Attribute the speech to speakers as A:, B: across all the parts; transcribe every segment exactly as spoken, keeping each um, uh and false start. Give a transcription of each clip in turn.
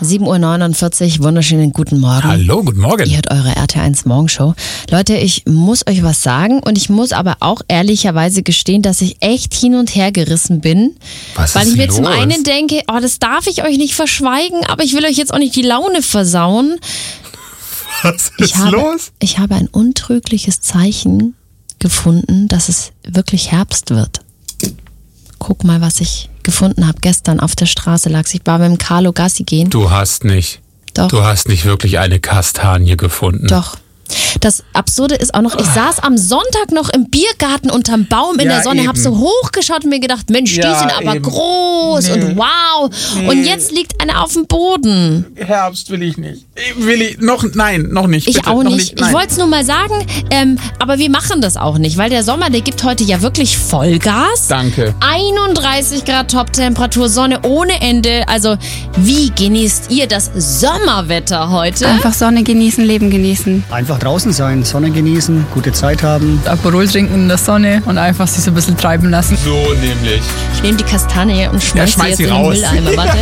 A: sieben Uhr neunundvierzig, wunderschönen guten Morgen.
B: Hallo, guten Morgen.
A: Ihr hört eure R T eins Morgenshow. Leute, ich muss euch was sagen und ich muss aber auch ehrlicherweise gestehen, dass ich echt hin und her gerissen bin.
B: Was
A: weil
B: ist
A: ich mir
B: los?
A: zum einen denke, oh, das darf ich euch nicht verschweigen, aber ich will euch jetzt auch nicht die Laune versauen.
B: Was ist
A: ich habe,
B: los?
A: Ich habe ein untrügliches Zeichen gefunden, dass es wirklich Herbst wird. Guck mal, was ich gefunden habe. Gestern auf der Straße lag's. Ich war mit dem Carlo Gassi gehen.
B: Du hast nicht.
A: Doch.
B: Du hast nicht wirklich eine Kastanie gefunden.
A: Doch. Das Absurde ist auch noch, ich saß am Sonntag noch im Biergarten unterm Baum in
C: Ja,
A: der Sonne,
C: eben.
A: hab so hochgeschaut und mir gedacht, Mensch,
C: Ja,
A: die sind aber
C: eben.
A: groß
C: Nee.
A: und wow. Und jetzt liegt eine auf dem Boden.
C: Herbst will ich nicht. Will ich noch? Nein, noch nicht.
A: Ich
C: Bitte,
A: auch
C: noch
A: nicht. Ich
C: Nein.
A: wollte es nur mal sagen, ähm, aber wir machen das auch nicht, weil der Sommer, der gibt heute ja wirklich Vollgas.
C: Danke.
A: einunddreißig Grad Top-Temperatur, Sonne ohne Ende. Also, wie genießt ihr das Sommerwetter heute?
D: Einfach Sonne genießen, Leben genießen.
E: Einfach draußen sein, Sonne genießen, gute Zeit haben.
F: Aperol trinken in der Sonne und einfach sich so ein bisschen treiben lassen.
B: So nämlich.
A: Ich nehme die Kastanie und schmeiß,
B: Ja, schmeiß
A: sie jetzt
B: sie
A: in den
B: raus.
A: Mülleimer. Warte.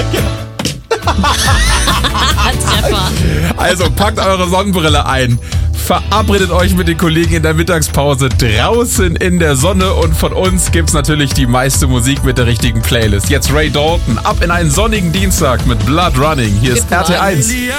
A: Treffer.
B: Also packt eure Sonnenbrille ein. Verabredet euch mit den Kollegen in der Mittagspause draußen in der Sonne und von uns gibt's natürlich die meiste Musik mit der richtigen Playlist. Jetzt Ray Dalton, ab in einen sonnigen Dienstag mit Blood Running. Hier ist R T eins.